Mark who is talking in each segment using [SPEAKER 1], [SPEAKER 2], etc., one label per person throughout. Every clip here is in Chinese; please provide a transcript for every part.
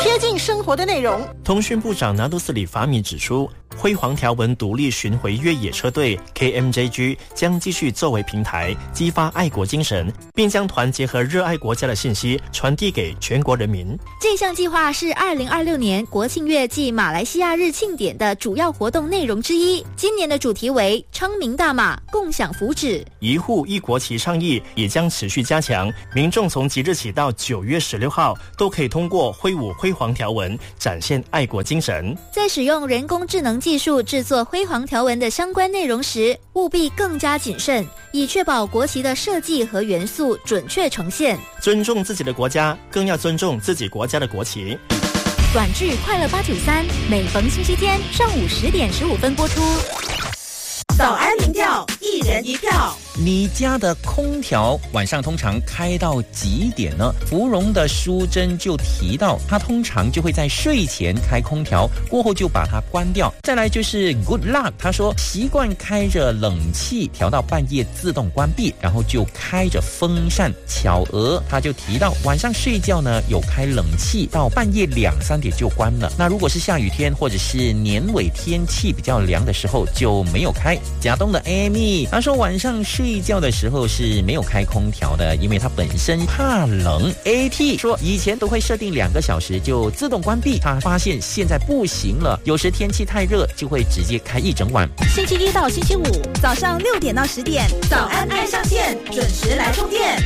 [SPEAKER 1] 贴近生活的内容。
[SPEAKER 2] 通讯部长拿督斯里法米指出，辉煌条纹独立巡回越野车队 KMJG 将继续作为平台，激发爱国精神，并将团结和热爱国家的信息传递给全国人民。
[SPEAKER 3] 这项计划是2026年国庆月暨马来西亚日庆典的主要活动内容之一。今年的主题为昌明大马，共享福祉。
[SPEAKER 2] 一户一国旗倡议也将持续加强，民众从即日起到9月16号都可以通过挥舞辉煌条纹展现爱国精神。
[SPEAKER 3] 在使用人工智能技术制作辉煌条纹的相关内容时，务必更加谨慎，以确保国旗的设计和元素准确呈现。
[SPEAKER 2] 尊重自己的国家，更要尊重自己国家的国旗。
[SPEAKER 3] 短剧《快乐893》每逢星期天上午10点15分播出。
[SPEAKER 1] 早安民调，1人1票。
[SPEAKER 4] 你家的空调晚上通常开到几点呢？芙蓉的淑珍就提到，她通常就会在睡前开空调，过后就把它关掉。再来就是 Good Luck， 他说习惯开着冷气调到半夜自动关闭，然后就开着风扇。巧娥他就提到晚上睡觉呢有开冷气到半夜2、3点就关了。那如果是下雨天或者是年尾天气比较凉的时候就没有开。甲东的 Amy 他说晚上睡觉的时候是没有开空调的，因为他本身怕冷。AT 说以前都会设定2个小时就自动关闭，他发现现在不行了，有时天气太热就会直接开1整晚。
[SPEAKER 1] 星期1到星期5早上6点到10点，早安爱上线，准时来充电。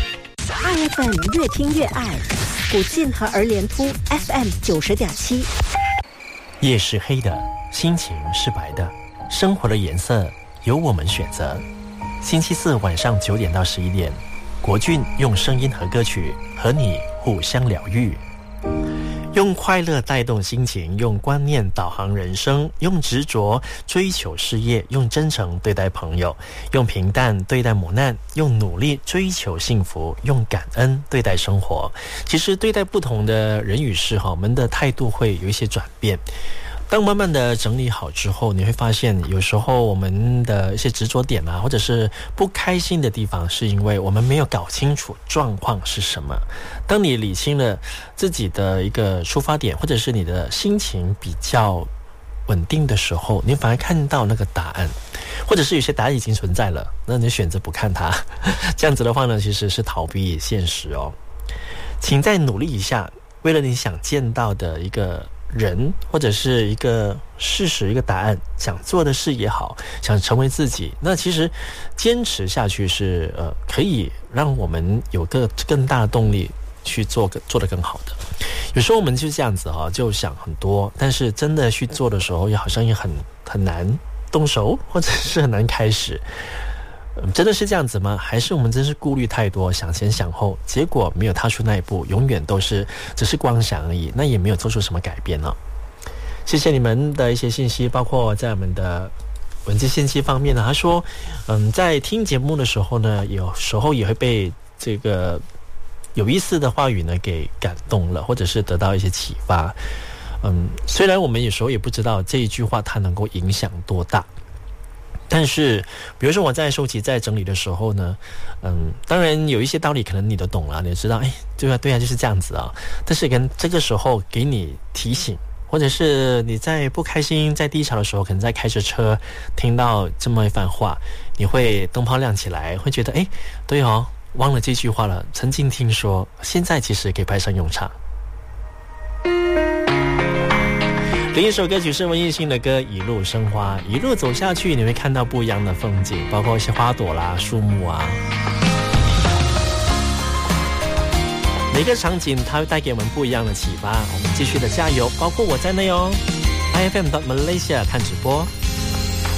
[SPEAKER 5] IFM 越听越爱，古晋和儿莲铺 FM 90.7。
[SPEAKER 2] 夜是黑的，心情是白的，生活的颜色由我们选择。星期4晚上9点到11点，国俊用声音和歌曲和你互相疗愈，用快乐带动心情，用观念导航人生，用执着追求事业，用真诚对待朋友，用平淡对待磨难，用努力追求幸福，用感恩对待生活。其实对待不同的人与事，我们的态度会有一些转变。当慢慢的整理好之后，你会发现有时候我们的一些执着点啊，或者是不开心的地方，是因为我们没有搞清楚状况是什么。当你理清了自己的一个出发点，或者是你的心情比较稳定的时候，你反而看到那个答案，或者是有些答案已经存在了，那你选择不看它，这样子的话呢，其实是逃避现实哦。请再努力一下，为了你想见到的一个人，或者是一个事实，一个答案，想做的事也好，想成为自己，那其实坚持下去是可以让我们有个更大的动力去做得更好的。有时候我们就这样子就想很多，但是真的去做的时候，也好像也很难动手，或者是很难开始。真的是这样子吗？还是我们真是顾虑太多，想前想后，结果没有踏出那一步，永远都是只是光想而已，那也没有做出什么改变呢？谢谢你们的一些信息，包括在我们的文字信息方面呢，他说在听节目的时候呢，有时候也会被这个有意思的话语呢给感动了，或者是得到一些启发。虽然我们有时候也不知道这一句话它能够影响多大，但是比如说我在收集在整理的时候呢，当然有一些道理可能你都懂了，你知道对啊就是这样子啊。但是跟这个时候给你提醒，或者是你在不开心在低潮的时候，可能在开着车听到这么一番话，你会灯泡亮起来，会觉得对哦，忘了这句话了，曾经听说，现在其实可以派上用场。另一首歌曲是文艺星的歌《一路生花》，一路走下去，你会看到不一样的风景，包括一些花朵啦、树木啊。每个场景它会带给我们不一样的启发，我们继续的加油，包括我在内哦。IFM.Malaysia 看直播。